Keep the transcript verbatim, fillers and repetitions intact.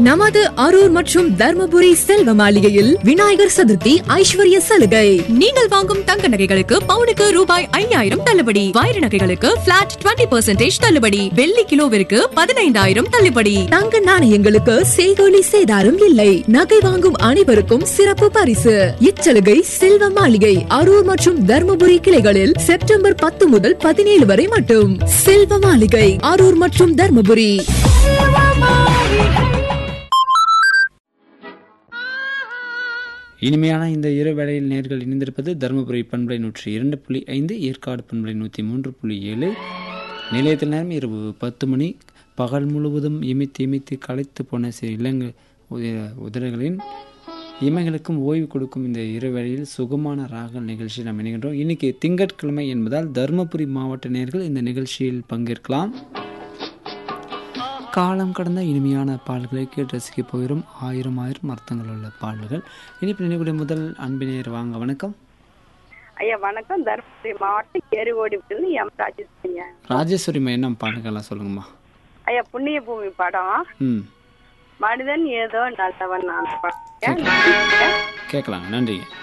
நமது அரூர் மற்றும் தர்மபுரி செல்வ மாளிகையில் விநாயகர் சதுர்த்தி ஐஸ்வர்ய சலுகை. நீங்கள் வாங்கும் தங்க நகைகளுக்கு பவுனுக்கு ரூபாய் ஐயாயிரம் தள்ளுபடி, வைர நகைகளுக்கு பிளாட் இருபது பர்சன்டேஜ் தள்ளுபடி, வெள்ளி கிலோவிற்கு பதினைந்தாயிரம் தள்ளுபடி, தங்க நாணயங்களுக்கு செய்கூலி சேதாரம் இல்லை. நகை வாங்கும் அனைவருக்கும் சிறப்பு பரிசு. இச்சலுகை செல்வ மாளிகை அரூர் மற்றும் தர்மபுரி கிளைகளில் செப்டம்பர் பத்து முதல் பதினேழு வரை மட்டும். செல்வ மாளிகை அரூர் மற்றும் தர்மபுரி. இனிமையான இந்த இரு வேளையில் நேர்கள் இணைந்திருப்பது தருமபுரி பண்பலை நூற்றி இரண்டு புள்ளி ஐந்து, ஏற்காடு பண்பலை நூற்றி மூன்று புள்ளி ஏழு. நிலையத்தில் நேரம் இரவு பத்து மணி. பகல் முழுவதும் இமைத்து இமைத்து களைத்து போன சில இளங்க உதடுகளின் இமைகளுக்கும் ஓய்வு கொடுக்கும் இந்த இரு வேளையில் சுகமான ராகல் நிகழ்ச்சி நாம் இணைகின்றோம். இன்றைக்கி திங்கட்கிழமை என்பதால் தருமபுரி மாவட்ட நேர்கள் இந்த நிகழ்ச்சியில் பங்கேற்கலாம். காலம் கடந்த இனிமையான பாடல்களை கேட்டு ரசிக்க போகிறோம். ஆயிரம் ஆயிரம் அர்த்தங்கள் உள்ள பாடல்கள். இனிப்பு நினைவுடைய முதல் அன்பினர் வாங்க. வணக்கம் ஐயா. வணக்கம். தருமபுரி மாவட்டம் கேருகோடி எம் ராஜேஸ்வரி. ராஜேஸ்வரிமா, என்ன பாடல்கள்லாம் சொல்லுங்கம்மா. ஐயா, புண்ணிய பூமி படம். ம் மனிதன் ஏதோ நல்லவன். கேட்கலாங்க. நன்றிங்க.